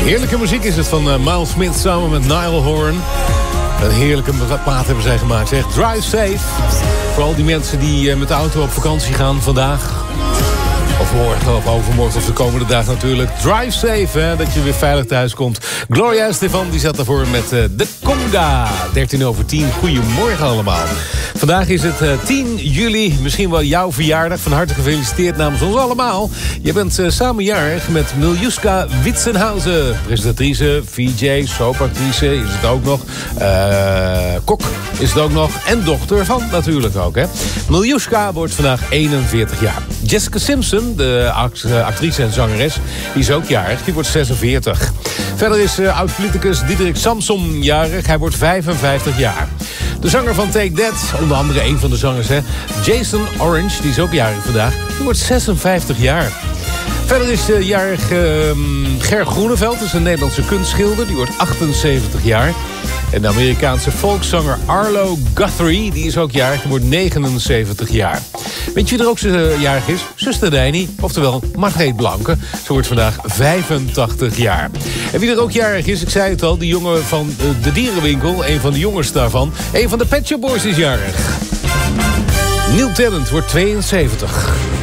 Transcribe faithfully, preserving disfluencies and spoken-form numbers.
Heerlijke muziek is het van uh, Miles Smith samen met Niall Horan. Een heerlijke plaat hebben zij gemaakt, zeg. Drive Safe. Voor al die mensen die uh, met de auto op vakantie gaan vandaag. Of morgen, of overmorgen, of de komende dag natuurlijk. Drive Safe, hè, dat je weer veilig thuis komt. Gloria Estefan, die zat daarvoor met uh, de Conga. dertien over tien, goedemorgen allemaal. Vandaag is het uh, tien juli, misschien wel jouw verjaardag. Van harte gefeliciteerd namens ons allemaal. Je bent uh, samen jarig met Miljuska Witsenhausen. Presentatrice, V J, soapactrice is het ook nog. Uh, kok is het ook nog. En dochter van natuurlijk ook, hè. Miljuska wordt vandaag eenenveertig jaar. Jessica Simpson, de act, uh, actrice en zangeres, die is ook jarig. Die wordt zesenveertig. Verder is uh, oud-politicus Diederik Samsom jarig. Hij wordt vijfenvijftig jaar. De zanger van Take That, onder andere een van de zangers, hè, Jason Orange, die is ook jarig vandaag. Die wordt zesenvijftig jaar. Verder is uh, jarig uh, Ger Groeneveld, is een Nederlandse kunstschilder. Die wordt achtenzeventig jaar. En de Amerikaanse volkszanger Arlo Guthrie, die is ook jarig. Die wordt negenenzeventig jaar. Weet je wie er ook uh, jarig is? Zuster Dijnie, oftewel Margreet Blanke. Ze wordt vandaag vijfentachtig jaar. En wie er ook jarig is, ik zei het al, die jongen van uh, de dierenwinkel. Een van de jongens daarvan. Een van de Pet Shop Boys is jarig. Neil Tennant wordt tweeënzeventig.